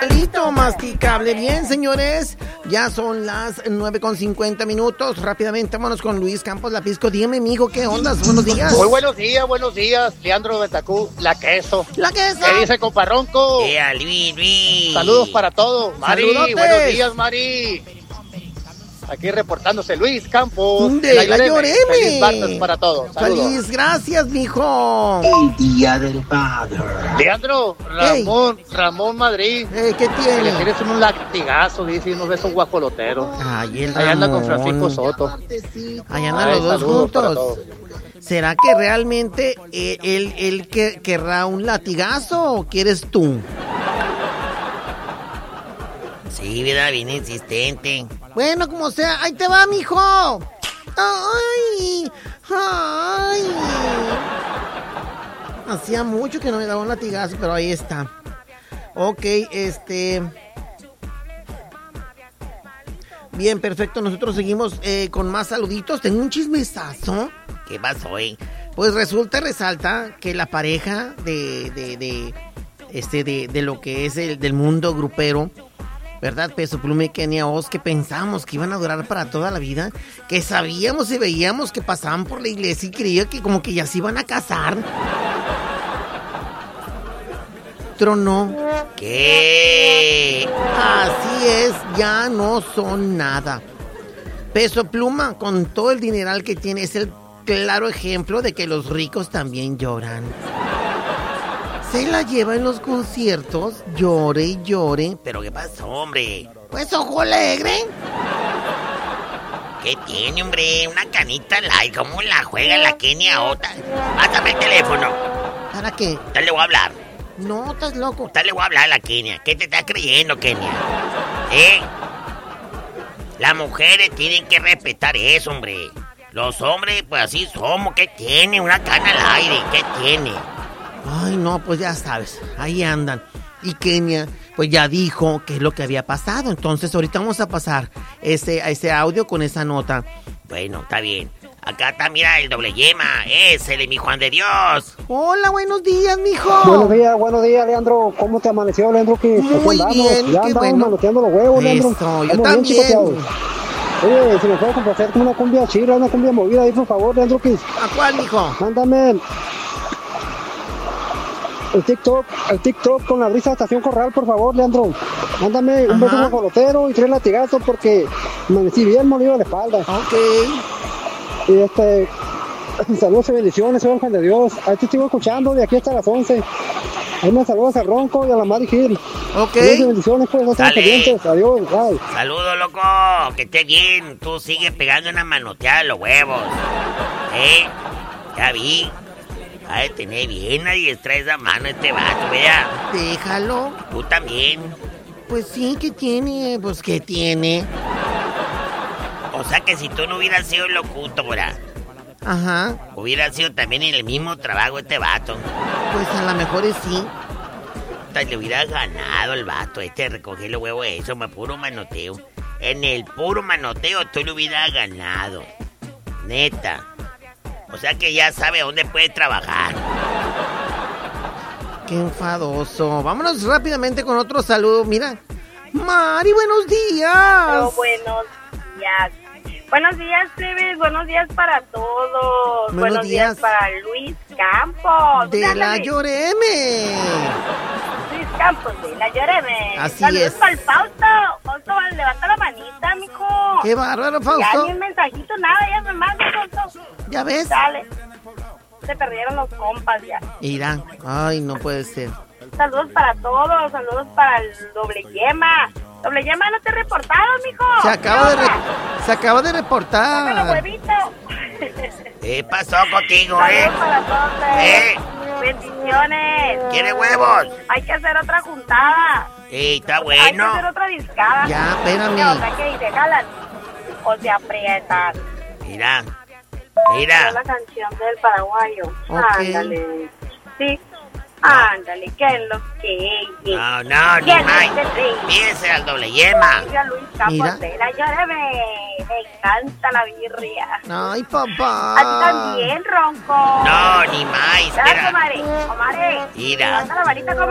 Listo, masticable. Bien, señores, ya son las 9:50. Rápidamente, vámonos con Luis Campos Lapisco. Dígame, amigo, ¿qué ondas? Buenos días. Muy buenos días. Leandro Betacú, la queso. La queso. ¿Qué dice, comparronco? Luis. Saludos para todos. Mari, Saludotes. buenos días, Mari. Aquí reportándose Luis Campos. De la Lloreme. Feliz martes para todos. Saludos. Feliz, gracias, mijo. El día del padre. Leandro, Ramón Madrid. ¿Qué Que le tiene? tienes un latigazo, dice, unos besos guajoloteros. Ay, el Ahí anda con Ramón. Francisco Soto. Ahí andan Ay, los dos saludos para juntos. todos. ¿Será que realmente él querrá un latigazo o quieres tú? Sí, vida, bien insistente. Bueno, como sea, ahí te va, mijo. Ay. Hacía mucho que no me daba un latigazo, pero ahí está. Ok, Bien, perfecto, nosotros seguimos con más saluditos. Tengo un chismesazo. ¿Qué pasó, Pues resulta y resalta que la pareja de lo que es del mundo grupero, ¿verdad? Peso Pluma y Kenia Oz, que pensamos que iban a durar para toda la vida, que sabíamos y veíamos que pasaban por la iglesia y creía que como que ya se iban a casar. Tronó. ¿Qué? Así es, ya no son nada. Peso Pluma, con todo el dineral que tiene, es el claro ejemplo de que los ricos también lloran. Se la lleva en los conciertos, llore y llore. ¿Pero qué pasó, hombre? Pues ojo alegre. ¿Qué tiene, hombre? Una canita light. ¿Cómo la juega la Kenia Ota? Pásame el teléfono. ¿Para qué? Tal le voy a hablar. No, estás loco. Tal le voy a hablar a la Kenia. ¿Qué te estás creyendo, Kenia? Las mujeres tienen que respetar eso, hombre. Los hombres, pues así somos. ¿Qué tiene? Una cana al aire. ¿Qué tiene? Ay, no, pues ya sabes, ahí andan. Y Kenia, pues ya dijo qué es lo que había pasado. Entonces ahorita vamos a pasar ese audio con esa nota. Bueno, está bien. Acá está, mira, el doble yema. Ese de mi Juan de Dios. Hola, buenos días, mijo. Buenos días, Leandro. ¿Cómo te amaneció, Leandro? Muy bien, ya qué andamos bueno. manoteando los huevos, Leandro. Eso, yo Estamos bien también. chicoteados. Oye, si me puedes complacer con una cumbia chila, una cumbia movida ahí, por favor, Leandro. ¿A cuál, mijo? Mándame el TikTok con la brisa de Estación Corral, por favor, Leandro. Mándame un beso guajolotero y 3 latigazos porque amanecí bien molido de la espalda. Ok. Y saludos y bendiciones, soy Juan de Dios. Ahí te sigo escuchando de aquí hasta las 11. Ahí me saludas a Ronco y a la Mari Gil. Ok. Saludos y bendiciones, pues, no están Dale. pendientes. Adiós, bye. Saludos, loco. Que esté bien. Tú sigues pegando una manoteada de los huevos. Ya vi. Ha de tener bien a diestra esa mano este vato, vea. Déjalo. Tú también. Pues sí, ¿qué tiene? Pues ¿qué tiene? O sea que si tú no hubieras sido locutora, Ajá. hubiera sido también en el mismo trabajo este vato. Pues a lo mejor es sí. Hasta le hubiera ganado el vato recoger los huevos, eso, puro manoteo. En el puro manoteo tú le hubieras ganado. Neta. O sea que ya sabe dónde puede trabajar. Qué enfadoso. Vámonos rápidamente con otro saludo. Mira. Mari, buenos días. Pero buenos días. Buenos días, plebes. Buenos días para todos. Buenos días. Para Luis Campos. De la Lloreme. Luis Campos, de la Lloreme. Así Saludos es. para el Fausto. Fausto, levanta la manita, mijo. Qué bárbaro, Ya Fausto. ni un mensajito, nada, ya me manda, Fausto. ¿Ya ves? Dale. Se perdieron los compas ya. Irán. Ay, no puede ser. Saludos para todos. Saludos para el doble yema. Doble yema, ¿no te he reportado, mijo? Se acaba de Dame los reportar. huevitos. ¿Qué pasó contigo, Saludos para todos. Bendiciones. ¿Quiere huevos? Hay que hacer otra juntada. Está Hay que bueno. hacer otra discada. Ya, espérame. ¿Qué onda? ¿Qué dice? ¿Jalan? ¿O se aprietan? Mira. Es la canción del paraguayo. Ok. Ándale. Sí. Ándale, que es lo que es. No, ni ¿Quién más. es el rey? Piense al doble yema. Mira, Luis Campos Mira. de la Lloreme. Me encanta la birria. Ay, papá. A ti también, Ronco. No, ni más. Gracias, Espera. Omare. Mira. Levanta la varita,